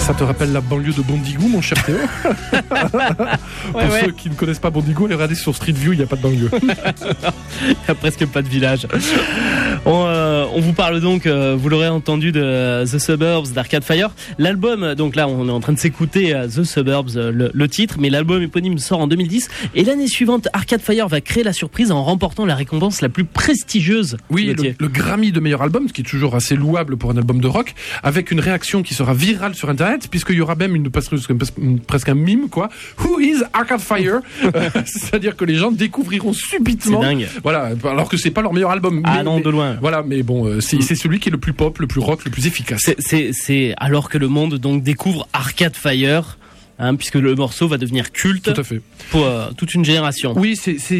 Ça te rappelle la banlieue de Bondigou, mon cher Théo? Pour ceux qui ne connaissent pas Bondigou, allez regarder sur Street View, il n'y a pas de banlieue. Il n'y a presque pas de village. On vous parle donc, vous l'aurez entendu, de The Suburbs d'Arcade Fire. L'album, donc là on est en train de s'écouter The Suburbs, le titre, mais l'album éponyme sort en 2010 et l'année suivante Arcade Fire va créer la surprise en remportant la récompense la plus prestigieuse. Oui, le Grammy de meilleur album, ce qui est toujours assez louable pour un album de rock, avec une réaction qui sera virale sur internet, puisqu'il y aura même presque un mime, quoi. Who is Arcade Fire? C'est-à-dire que les gens découvriront subitement. C'est dingue. Voilà, alors que c'est pas leur meilleur album. De loin. Voilà, mais bon, c'est celui qui est le plus pop, le plus rock, le plus efficace. C'est alors que le monde donc découvre Arcade Fire. Puisque le morceau va devenir culte. Tout à fait. Pour toute une génération. Oui,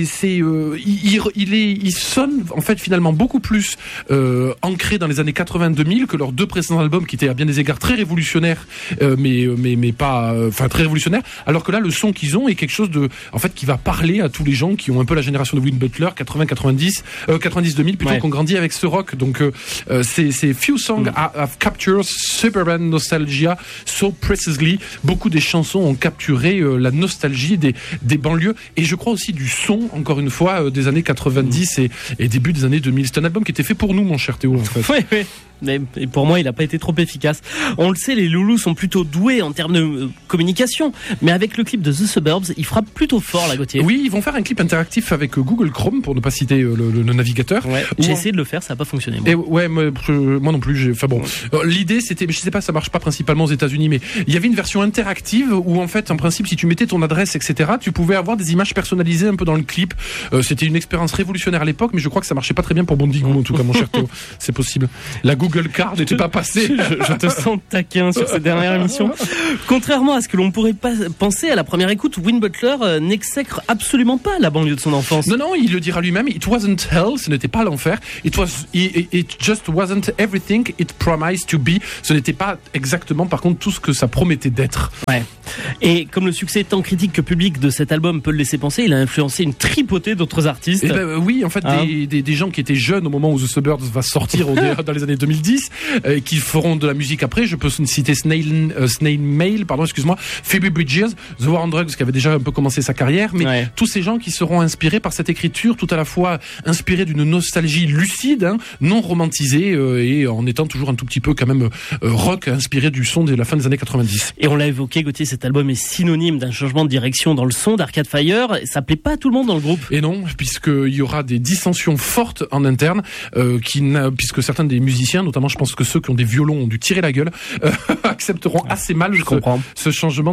il sonne en fait finalement beaucoup plus ancré dans les années 80-2000 que leurs deux précédents albums qui étaient à bien des égards très révolutionnaires, mais pas, très révolutionnaires. Alors que là, le son qu'ils ont est quelque chose de, en fait, qui va parler à tous les gens qui ont un peu la génération de Win Butler, 90-2000 plutôt, qu'on grandit avec ce rock. Donc c'est Few Songs have captured suburban nostalgia so precisely. Beaucoup des chansons ont capturé la nostalgie des banlieues et je crois aussi du son, encore une fois, des années 90 et début des années 2000. C'est un album qui était fait pour nous, mon cher Théo, en fait. Oui. Mais pour moi, il n'a pas été trop efficace. On le sait, les loulous sont plutôt doués en termes de communication. Mais avec le clip de The Suburbs, il frappe plutôt fort, la Gauthier. Oui, ils vont faire un clip interactif avec Google Chrome, pour ne pas citer le navigateur. Ouais, j'ai essayé de le faire, ça n'a pas fonctionné. Moi non plus. L'idée, c'était, je sais pas, ça marche pas principalement aux États-Unis, mais il y avait une version interactive où, en fait, en principe, si tu mettais ton adresse, etc., tu pouvais avoir des images personnalisées un peu dans le clip. C'était une expérience révolutionnaire à l'époque, mais je crois que ça marchait pas très bien pour Bondigou, en tout cas, mon cher Théo. C'est possible. La Google Card n'était pas passée. Je te sens taquin sur cette dernière émission. Contrairement à ce que l'on pourrait penser à la première écoute, Win Butler n'exècre absolument pas la banlieue de son enfance. Non, il le dira lui-même. It wasn't hell, ce n'était pas l'enfer. It just wasn't everything it promised to be. Ce n'était pas exactement, par contre, tout ce que ça promettait d'être. Ouais. Et comme le succès tant critique que public de cet album peut le laisser penser, il a influencé une tripotée d'autres artistes. Oui, en fait, des gens qui étaient jeunes au moment où The Suburbs va sortir dans les années 2010, qui feront de la musique après. Je peux citer Snail Mail, Phoebe Bridgers, The War on Drugs, qui avait déjà un peu commencé sa carrière, mais tous ces gens qui seront inspirés par cette écriture, tout à la fois inspirés d'une nostalgie lucide, non romantisée, et en étant toujours un tout petit peu quand même rock, inspiré du son de la fin des années 90. Et on l'a évoqué, Gauthier, cet album est synonyme d'un changement de direction dans le son d'Arcade Fire. Ça plaît pas à tout le monde dans le groupe. Et non, puisqu'il y aura des dissensions fortes en interne, puisque certains des musiciens, notamment je pense que ceux qui ont des violons ont dû tirer la gueule, accepteront assez mal ce changement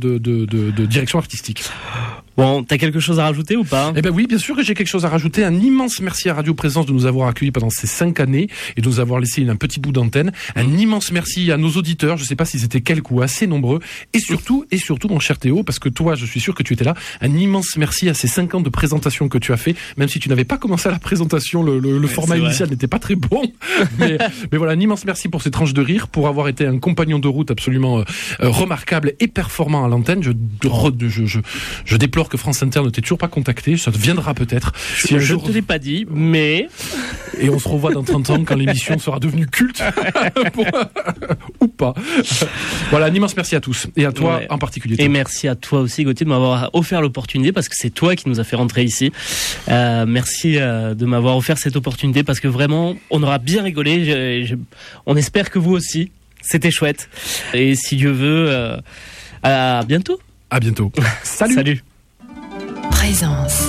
de direction artistique. Bon, t'as quelque chose à rajouter ou pas? Oui, bien sûr que j'ai quelque chose à rajouter. Un immense merci à Radio Présence de nous avoir accueillis pendant ces 5 années et de nous avoir laissé un petit bout d'antenne. Un immense merci à nos auditeurs. Je sais pas si c'était quelques ou assez nombreux. Et surtout, mon cher Théo, parce que toi, je suis sûr que tu étais là, un immense merci à ces 5 ans de présentation que tu as fait, même si tu n'avais pas commencé à la présentation, le format initial n'était pas très bon. mais voilà, un immense merci pour ces tranches de rire, pour avoir été un compagnon de route absolument remarquable et performant à l'antenne. Je déplore que France Inter ne t'ait toujours pas contacté. Ça viendra peut-être. Je ne te l'ai pas dit, mais... Et on se revoit dans 30 ans quand l'émission sera devenue culte. Ou pas. Voilà, un immense merci à tous. Et à toi en particulier. Et merci à toi aussi, Gauthier, de m'avoir offert l'opportunité, parce que c'est toi qui nous as fait rentrer ici. Merci de m'avoir offert cette opportunité, parce que vraiment, on aura bien rigolé. On espère que vous aussi. C'était chouette. Et si Dieu veut, à bientôt. À bientôt. Salut. Présence.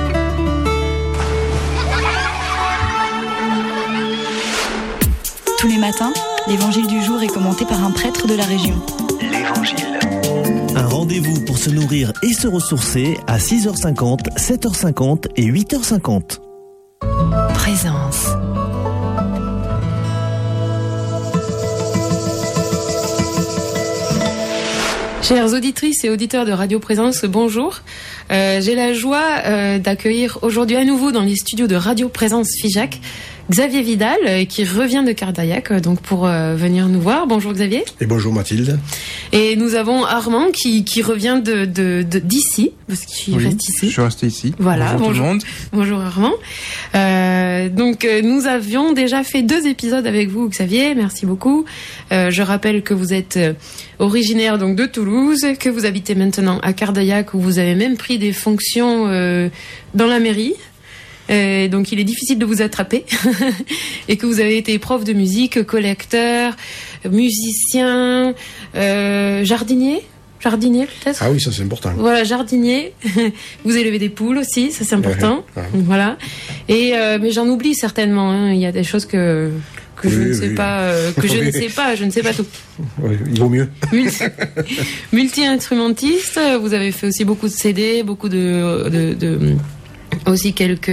Tous les matins, l'évangile du jour est commenté par un prêtre de la région. L'Évangile. Un rendez-vous pour se nourrir et se ressourcer à 6h50, 7h50 et 8h50. Présence. Chères auditrices et auditeurs de Radio Présence, bonjour. J'ai la joie d'accueillir aujourd'hui à nouveau dans les studios de Radio Présence Figeac Xavier Vidal qui revient de Cardaillac donc pour venir nous voir. Bonjour Xavier. Et bonjour Mathilde. Et nous avons Armand qui revient d'ici, parce qu'il reste ici. Je suis resté ici. Voilà, bonjour tout le monde. Bonjour Armand. Donc nous avions déjà fait 2 épisodes avec vous, Xavier, merci beaucoup. Je rappelle que vous êtes originaire donc de Toulouse, que vous habitez maintenant à Cardaillac, où vous avez même pris des fonctions dans la mairie. Donc il est difficile de vous attraper et que vous avez été prof de musique, collecteur, musicien, jardinier peut-être. Ah oui, ça c'est important. Voilà, jardinier. Vous élevez des poules aussi, ça c'est important. Ouais. Voilà. Et mais j'en oublie certainement. Hein. Il y a des choses que je ne sais pas, je ne sais pas tout. Oui, il vaut mieux. Multi-instrumentiste. Vous avez fait aussi beaucoup de CD, beaucoup aussi quelques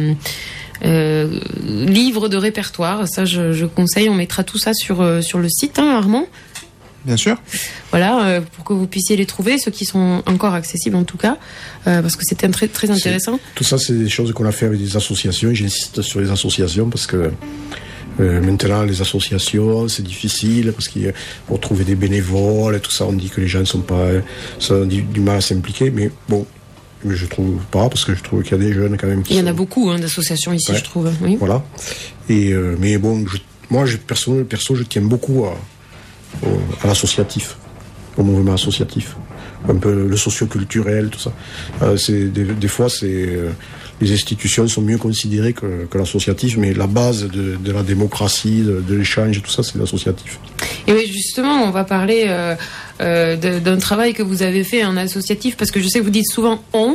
livres de répertoire. Ça, je conseille. On mettra tout ça sur le site, hein, Armand. Bien sûr. Voilà, pour que vous puissiez les trouver, ceux qui sont encore accessibles en tout cas, parce que c'était très très intéressant. Tout ça, c'est des choses qu'on a fait avec des associations. J'insiste sur les associations parce que maintenant, les associations, c'est difficile parce qu'il faut trouver des bénévoles et tout ça. On dit que les gens ont du mal à s'impliquer, mais bon. Mais je trouve pas, parce que je trouve qu'il y a des jeunes quand même qui... Il y en a beaucoup d'associations ici, je trouve. Oui. Voilà. Et, mais bon, perso, je tiens beaucoup à l'associatif, au mouvement associatif. Un peu le socioculturel, tout ça. Des fois, les institutions sont mieux considérées que l'associatif, mais la base de la démocratie, de l'échange, tout ça, c'est l'associatif. Et oui, justement, on va parler d'un travail que vous avez fait en associatif, parce que je sais que vous dites souvent « on ».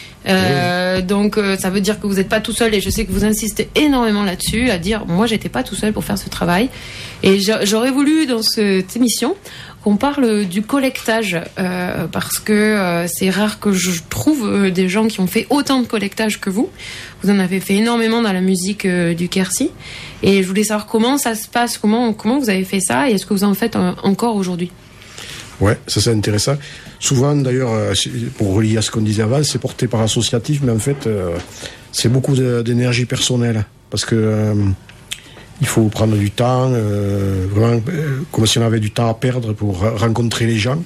Donc ça veut dire que vous n'êtes pas tout seul, et je sais que vous insistez énormément là-dessus, à dire moi j'étais pas tout seul pour faire ce travail, et j'aurais voulu dans cette émission qu'on parle du collectage, parce que c'est rare que je trouve des gens qui ont fait autant de collectage que vous. Vous en avez fait énormément dans la musique du Quercy, et je voulais savoir comment ça se passe, comment vous avez fait ça, et est-ce que vous en faites encore aujourd'hui? Ouais, ça c'est intéressant. Souvent d'ailleurs, pour relier à ce qu'on disait avant, c'est porté par associatif, mais en fait, c'est beaucoup d'énergie personnelle, parce que il faut prendre du temps, vraiment comme si on avait du temps à perdre pour rencontrer les gens.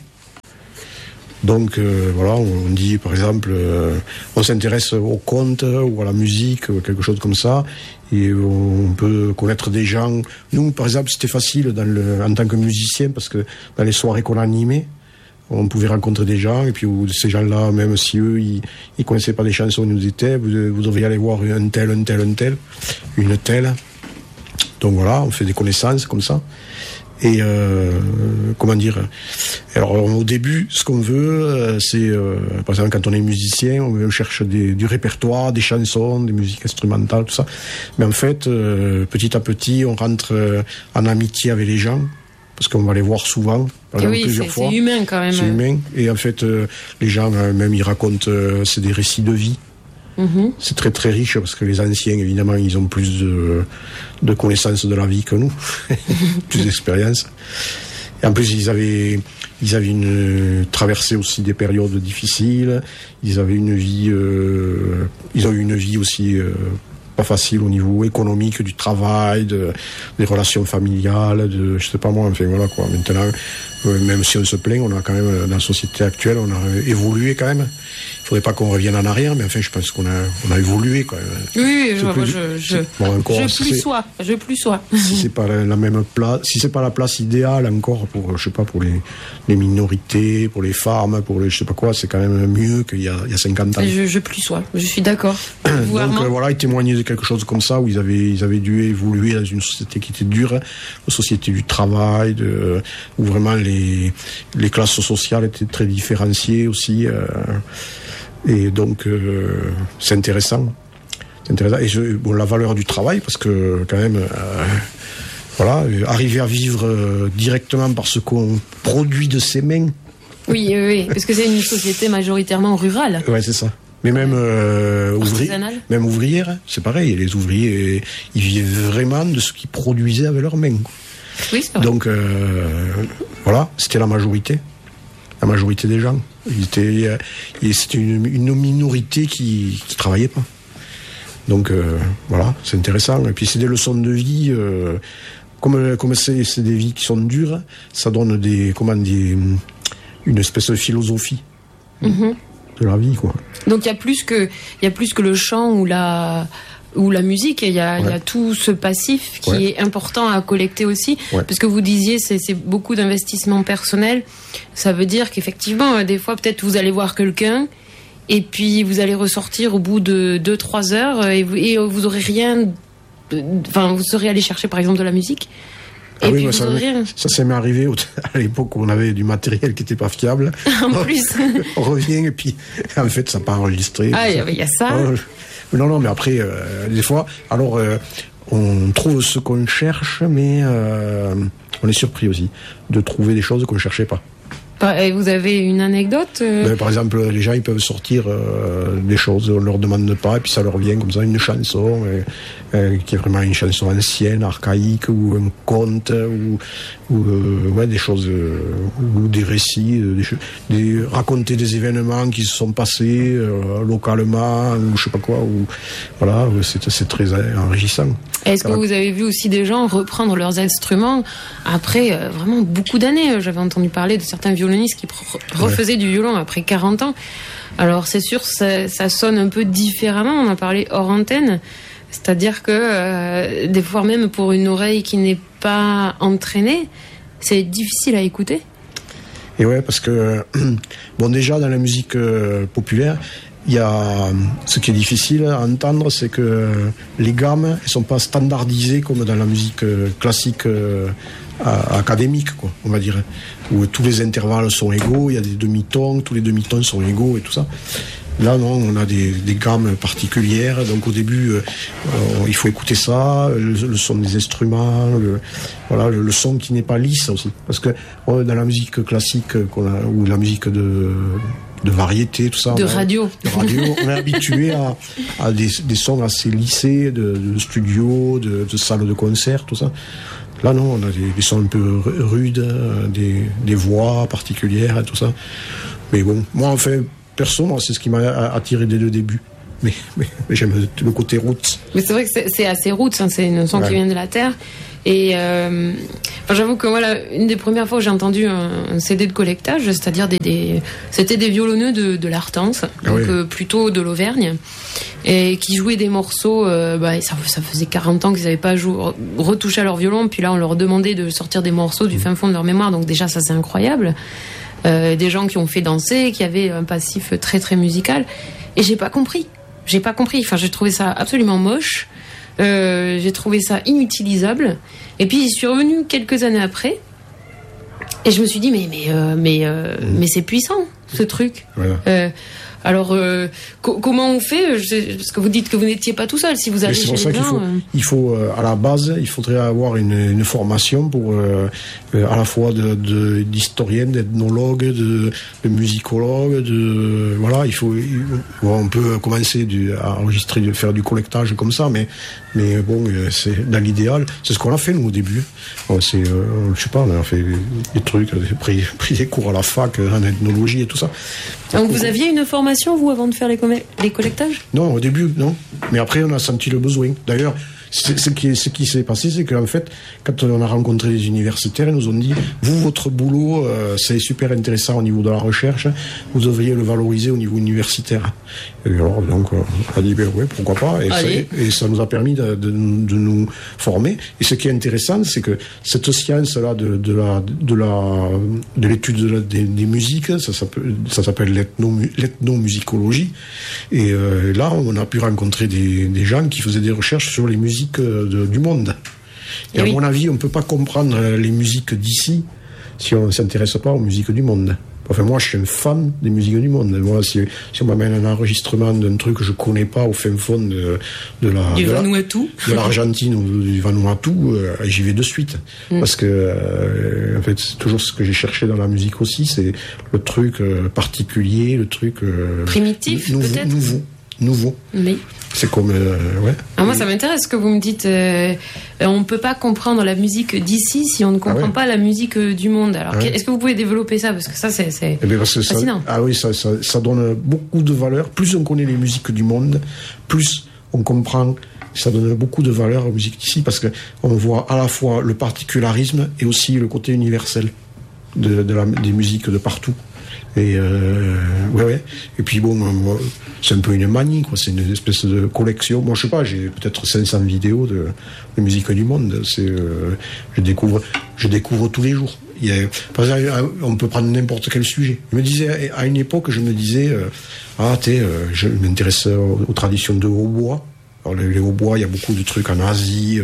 Donc voilà, on dit par exemple, on s'intéresse au conte ou à la musique, ou quelque chose comme ça, et on peut connaître des gens. Nous, par exemple, c'était facile en tant que musicien, parce que dans les soirées qu'on animait, on pouvait rencontrer des gens, et puis ces gens-là, même si eux, ils connaissaient pas des chansons, ils nous disaient, vous devriez aller voir une telle. Donc voilà, on fait des connaissances comme ça. Et comment dire, alors au début, ce qu'on veut, c'est par exemple quand on est musicien, on cherche du répertoire, des chansons, des musiques instrumentales, tout ça. Mais en fait, petit à petit, on rentre en amitié avec les gens, parce qu'on va les voir souvent, par exemple, plusieurs fois. C'est humain quand même. C'est humain. Et en fait, les gens, même ils racontent, c'est des récits de vie. Mm-hmm. C'est très très riche, parce que les anciens, évidemment, ils ont plus de connaissances de la vie que nous, plus d'expérience. Et en plus, ils avaient traversé aussi des périodes difficiles. Ils avaient une vie, ils ont eu une vie aussi pas facile au niveau économique, du travail, des relations familiales, je sais pas moi, enfin voilà quoi. Maintenant, même si on se plaint, on a quand même, dans la société actuelle, on a évolué quand même. Il faudrait pas qu'on revienne en arrière, mais enfin, je pense qu'on a évolué quand même. Oui, je plus sois. Si c'est pas la même place, si c'est pas la place idéale encore pour, je sais pas, pour les minorités, pour les femmes, pour les, je sais pas quoi, c'est quand même mieux qu'il y a 50 ans. Je plus sois. Je suis d'accord. Donc voilà, ils témoignaient de quelque chose comme ça, où ils avaient dû évoluer dans une société qui était dure, une société du travail, où vraiment les classes sociales étaient très différenciées aussi. Et donc, c'est intéressant. Et la valeur du travail, parce que quand même, voilà, arriver à vivre directement par ce qu'on produit de ses mains. Oui, parce que c'est une société majoritairement rurale. Ouais, c'est ça. Mais même ouvrière, c'est pareil. Les ouvriers, ils vivent vraiment de ce qu'ils produisaient avec leurs mains. Oui, c'est vrai. Donc, voilà, c'était la majorité des gens. C'était une minorité qui travaillait pas. Donc voilà, c'est intéressant. Et puis c'est des leçons de vie comme c'est des vies qui sont dures, ça donne une espèce de philosophie de la vie, quoi. Donc il y a plus que le chant ou la musique, il y a tout ce passif qui est important à collecter aussi, parce que vous disiez c'est beaucoup d'investissement personnel. Ça veut dire qu'effectivement des fois peut-être vous allez voir quelqu'un et puis vous allez ressortir au bout de 2-3 heures et vous aurez rien, vous serez allé chercher par exemple de la musique. Ah oui, ça m'est arrivé à l'époque où on avait du matériel qui n'était pas fiable. En plus. On revient et puis en fait ça n'a pas enregistré. Ah, il y a ça. Non, mais après, des fois, alors on trouve ce qu'on cherche, mais on est surpris aussi de trouver des choses qu'on ne cherchait pas. Et vous avez une anecdote Par exemple, les gens ils peuvent sortir des choses, on ne leur demande pas, et puis ça leur vient comme ça, une chanson qui est vraiment une chanson ancienne, archaïque, ou un conte, ou des choses, ou des récits, raconter des événements qui se sont passés localement, ou je sais pas quoi, voilà, c'est très enrichissant. Est-ce que vous avez vu aussi des gens reprendre leurs instruments après vraiment beaucoup d'années? J'avais entendu parler de certains violonistes qui refaisaient du violon après 40 ans. Alors c'est sûr, ça sonne un peu différemment. On a parlé hors antenne. C'est-à-dire que des fois même pour une oreille qui n'est pas entraînée, c'est difficile à écouter. Et ouais, parce que déjà dans la musique populaire, il y a ce qui est difficile à entendre, c'est que les gammes elles sont pas standardisées comme dans la musique classique académique, quoi, on va dire, où tous les intervalles sont égaux, il y a des demi-tons, tous les demi-tons sont égaux et tout ça. Là, non, on a des gammes particulières. Donc, au début, il faut écouter ça, le son des instruments, le son qui n'est pas lisse aussi. Parce que dans la musique classique ou la musique de variété, tout ça. De radio, on est habitué à des sons assez lissés, de studio, de salles de concert, tout ça. Là, non, on a des sons un peu rudes, des voix particulières et tout ça. Mais bon, moi, en fait, perso, moi, c'est ce qui m'a attiré dès le début. Mais j'aime le côté roots. Mais c'est vrai que c'est assez roots, c'est une son qui vient de la terre. Et j'avoue que moi, une des premières fois où j'ai entendu un CD de collectage, c'est-à-dire c'était des violonneux de l'Artense, donc plutôt de l'Auvergne, et qui jouaient des morceaux. Ça faisait 40 ans qu'ils n'avaient pas retouché à leur violon, puis là on leur demandait de sortir des morceaux du fin fond de leur mémoire. Donc déjà ça c'est incroyable. Des gens qui ont fait danser, qui avaient un passif très très musical, et j'ai pas compris. Enfin, j'ai trouvé ça absolument moche. J'ai trouvé ça inutilisable. Et puis j'y suis revenue quelques années après, et je me suis dit mais c'est puissant ce truc. Voilà. Alors, comment on fait? Parce que vous dites que vous n'étiez pas tout seul. Si vous allez chez les gens, il faut à la base, il faudrait avoir une formation pour à la fois d'historien, d'ethnologue, de musicologue, voilà. On peut commencer à enregistrer, faire du collectage comme ça, mais bon, c'est dans l'idéal. C'est ce qu'on a fait nous au début. Je sais pas, on a fait des trucs, pris des cours à la fac en ethnologie et tout ça. Donc vous aviez une formation, vous, avant de faire les collectages? Non, au début, non. Mais après, on a senti le besoin. D'ailleurs, ce qui s'est passé, c'est qu'en fait, quand on a rencontré les universitaires, ils nous ont dit, vous, votre boulot, c'est super intéressant au niveau de la recherche, vous devriez le valoriser au niveau universitaire. Et alors, donc, on a dit, pourquoi pas. Et ça nous a permis de nous former. Et ce qui est intéressant, c'est que cette science-là de l'étude des musiques, ça s'appelle l'ethnomusicologie. Et là, on a pu rencontrer des gens qui faisaient des recherches sur les musiques du monde. Et à mon avis, on ne peut pas comprendre les musiques d'ici si on ne s'intéresse pas aux musiques du monde. Enfin, moi, je suis un fan des musiques du monde. Moi, si on m'amène un enregistrement d'un truc que je connais pas au fin fond de l'Argentine ou du Vanuatu, j'y vais de suite. Parce que, en fait, c'est toujours ce que j'ai cherché dans la musique aussi, c'est le truc particulier, le truc primitif, peut-être nouveau. Oui. C'est comme moi, ça m'intéresse ce que vous me dites. On ne peut pas comprendre la musique d'ici si on ne comprend pas la musique du monde. Alors, est-ce que vous pouvez développer ça? Parce que ça, c'est fascinant. Ça donne beaucoup de valeur. Plus on connaît les musiques du monde, plus on comprend Ça donne beaucoup de valeur aux musiques d'ici parce que on voit à la fois le particularisme et aussi le côté universel des musiques de partout. Et ouais. Et puis bon, moi, c'est un peu une manie, quoi. C'est une espèce de collection. Moi, je sais pas, j'ai peut-être 500 vidéos de musique du monde. Je découvre tous les jours. Par exemple, on peut prendre n'importe quel sujet. Je me disais, à une époque, je m'intéresse aux traditions de hautbois. Alors, les hautbois, il y a beaucoup de trucs en Asie,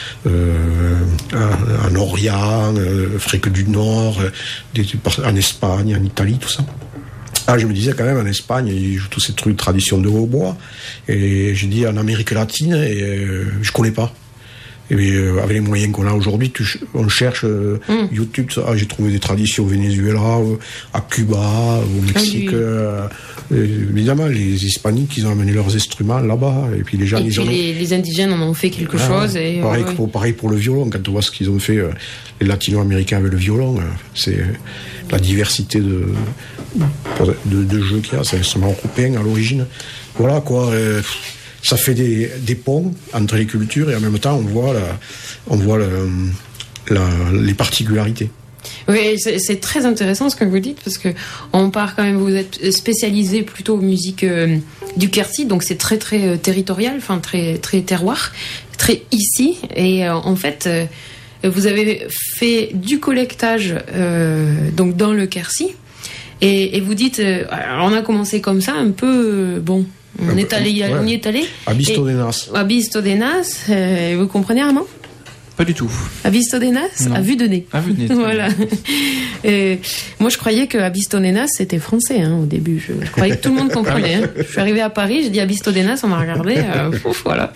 en Orient, Afrique du Nord, en Espagne, en Italie, tout ça. Ah, je me disais quand même, en Espagne, ils jouent tous ces trucs de tradition de hautbois. Et j'ai dit, en Amérique latine, je connais pas. Et avec les moyens qu'on a aujourd'hui, on cherche YouTube. J'ai trouvé des traditions au Venezuela, à Cuba, au Mexique. Évidemment, les Hispaniques, ils ont amené leurs instruments là-bas. Et puis les gens, les indigènes en ont fait quelque chose. Et, pareil pour le violon. Quand on voit ce qu'ils ont fait, les Latino-Américains avec le violon, c'est la diversité de jeux qu'il y a. C'est un instrument européen à l'origine. Voilà quoi. Ça fait des ponts entre les cultures et en même temps on voit les particularités. Oui, c'est très intéressant ce que vous dites parce que on part quand même. Vous êtes spécialisé plutôt aux musiques du Quercy, donc c'est très très territorial, enfin très très terroir, très ici. Et en fait, vous avez fait du collectage donc dans le Quercy et vous dites, on a commencé comme ça un peu On y est allé. À Bistodenas. À Bistodenas, vous comprenez Armand? Pas du tout. À Bistodenas, à vue de nez. À vue de nez. Voilà. Moi, je croyais que à Bistodenas c'était français au début. Je croyais que tout le monde comprenait. Je suis arrivée à Paris, j'ai dit à Bistodenas, on m'a regardé. Voilà.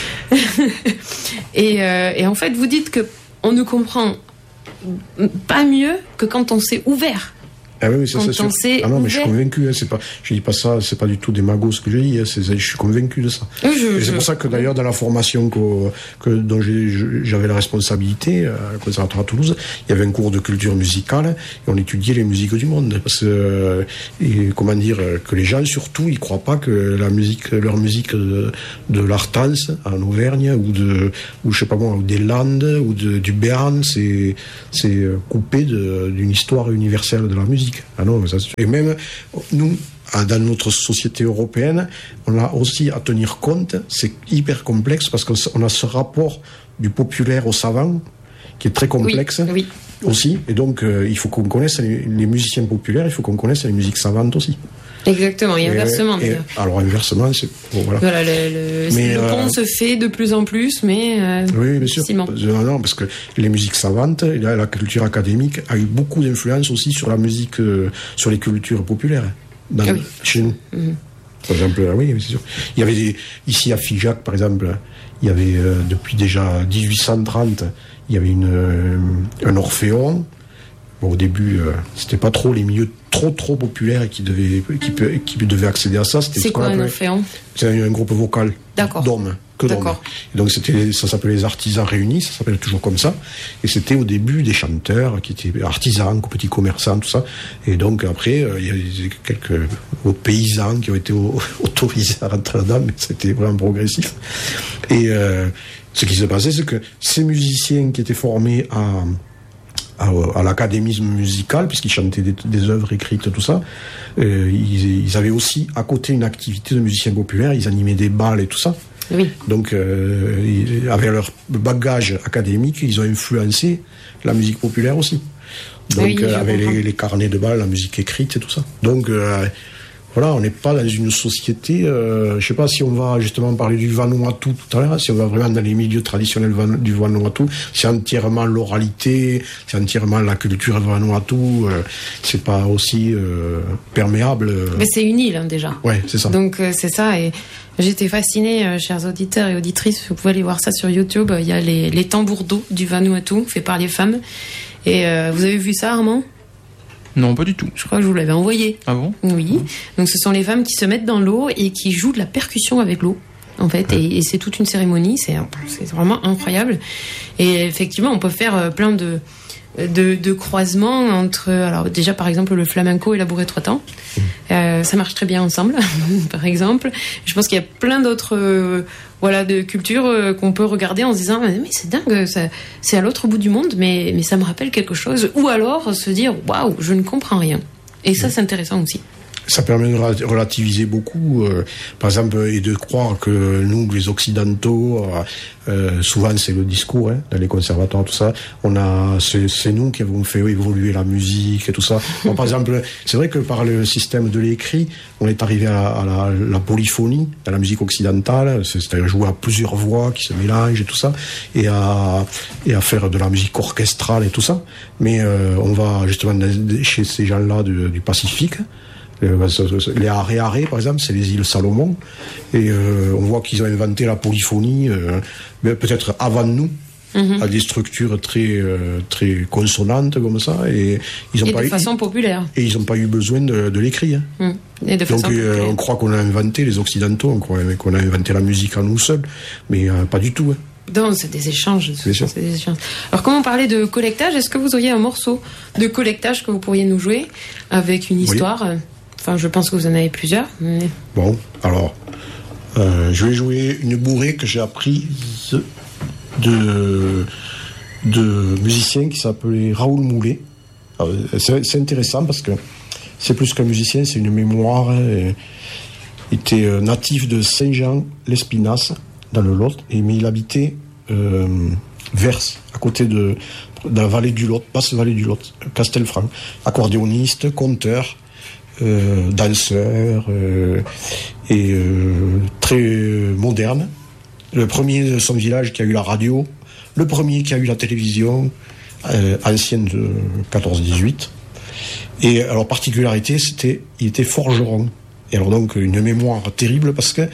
Et en fait, vous dites que on ne comprend pas mieux que quand on s'est ouvert. Ah oui, ça c'est sûr. Ah non, mais je suis convaincu. Je dis pas ça. C'est pas du tout des magots ce que je dis. Je suis convaincu de ça. C'est pour ça que d'ailleurs dans la formation dont j'avais la responsabilité au Conservatoire à Toulouse, il y avait un cours de culture musicale et on étudiait les musiques du monde. Parce que que les gens surtout ils croient pas que leur musique de l'Artense en Auvergne ou je sais pas moi, ou des Landes ou du Béarn, c'est coupé d'une histoire universelle de la musique. Ah non, et même nous, dans notre société européenne, on a aussi à tenir compte, c'est hyper complexe parce qu'on a ce rapport du populaire au savant qui est très complexe aussi, et donc il faut qu'on connaisse les musiciens populaires, il faut qu'on connaisse les musiques savantes aussi. Exactement, et inversement d'ailleurs. Alors inversement, c'est voilà. Le pont se fait de plus en plus, mais oui, bien sûr. Non, parce que les musiques savantes, la culture académique a eu beaucoup d'influence aussi sur la musique, sur les cultures populaires chez nous. Mm-hmm. Par exemple, oui, c'est sûr. Il y avait ici à Figeac, par exemple, il y avait depuis déjà 1830, il y avait un orphéon. Bon, au début, c'était pas trop les milieux trop populaires qui devaient accéder à ça. C'est quoi un orphéon? C'est un groupe vocal d'hommes. Et donc ça s'appelait les artisans réunis, ça s'appelle toujours comme ça. Et c'était au début des chanteurs qui étaient artisans, petits commerçants, tout ça. Et donc après, il y a quelques paysans qui ont été autorisés à rentrer là-dedans, mais c'était vraiment progressif. Et ce qui se passait, c'est que ces musiciens qui étaient formés à l'académisme musical, puisqu'ils chantaient des œuvres écrites, tout ça. Ils avaient aussi à côté une activité de musiciens populaires, ils animaient des bals et tout ça. Oui. Donc, avec leur bagage académique, ils ont influencé la musique populaire aussi. Donc, avec les carnets de bal, la musique écrite et tout ça. Donc, voilà, on n'est pas dans une société, je sais pas si on va justement parler du Vanuatu tout à l'heure, si on va vraiment dans les milieux traditionnels du Vanuatu, c'est entièrement l'oralité, c'est entièrement la culture Vanuatu, c'est pas aussi perméable. Mais c'est une île déjà. Ouais, c'est ça. Donc c'est ça, et j'étais fascinée, chers auditeurs et auditrices, vous pouvez aller voir ça sur YouTube, il y a les tambours d'eau du Vanuatu, fait par les femmes. Et vous avez vu ça, Armand ? Non, pas du tout. Je crois que je vous l'avais envoyé. Ah bon? Oui. Donc ce sont les femmes qui se mettent dans l'eau et qui jouent de la percussion avec l'eau, en fait. Ouais. Et c'est toute une cérémonie. C'est vraiment incroyable. Et effectivement, on peut faire plein de de croisement entre, alors déjà par exemple le flamenco et la bourrée trois temps. Ça marche très bien ensemble, par exemple. Je pense qu'il y a plein d'autres de cultures qu'on peut regarder en se disant mais c'est dingue, c'est à l'autre bout du monde, mais ça me rappelle quelque chose. Ou alors se dire waouh, je ne comprends rien. Et ça, c'est intéressant aussi. Ça permet de relativiser beaucoup, par exemple, et de croire que nous, les Occidentaux, souvent c'est le discours, dans les conservatoires, tout ça. C'est nous qui avons fait évoluer la musique et tout ça. Bon, par exemple, c'est vrai que par le système de l'écrit, on est arrivé à la polyphonie, à la musique occidentale, c'est-à-dire jouer à plusieurs voix qui se mélangent et tout ça, et à faire de la musique orchestrale et tout ça. Mais on va justement chez ces gens-là du Pacifique. Les Aré, par exemple, c'est les îles Salomon, et on voit qu'ils ont inventé la polyphonie peut-être avant nous, à des structures très consonantes comme ça, et ils ont de façon populaire. Et ils n'ont pas eu besoin de l'écrit. Et de façon populaire. On croit qu'on a inventé, les Occidentaux, on croit qu'on a inventé la musique à nous seuls, mais pas du tout. Non, c'est des échanges. C'est sûr. C'est des échanges. Alors, comme on parlait de collectage, est-ce que vous auriez un morceau de collectage que vous pourriez nous jouer avec une histoire? Enfin, je pense que vous en avez plusieurs. Mais... Bon, alors, je vais jouer une bourrée que j'ai apprise de musiciens qui s'appelait Raoul Moulet. Alors, c'est intéressant parce que c'est plus qu'un musicien, c'est une mémoire. Il était natif de Saint-Jean-l'Espinasse, dans le Lot, mais il habitait Vers, à côté de la vallée du Lot, basse vallée du Lot, Castelfranc. Accordéoniste, conteur, danseur et très moderne. Le premier de son village qui a eu la radio, le premier qui a eu la télévision, ancienne de 14-18. Et alors, particularité, il était forgeron. Et alors donc, une mémoire terrible parce que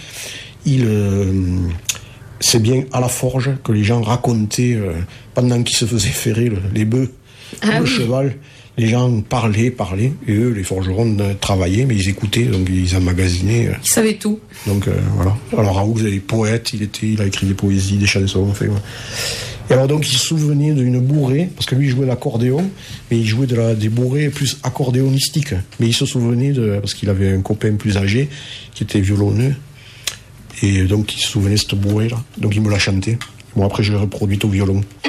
c'est bien à la forge que les gens racontaient, pendant qu'ils se faisaient ferrer les bœufs, le cheval, les gens parlaient, et eux, les forgerons, travaillaient, mais ils écoutaient, donc ils emmagasinaient. Ils savaient tout. Donc voilà. Alors Raoul, il est poète, il a écrit des poésies, des chansons, enfin, ouais. Et alors donc il se souvenait d'une bourrée, parce que lui il jouait l'accordéon, mais il jouait des bourrées plus accordéonistiques. Mais il se souvenait parce qu'il avait un copain plus âgé, qui était violonneux, et donc il se souvenait de cette bourrée-là. Donc il me l'a chanté. Bon, après je l'ai reproduite au violon.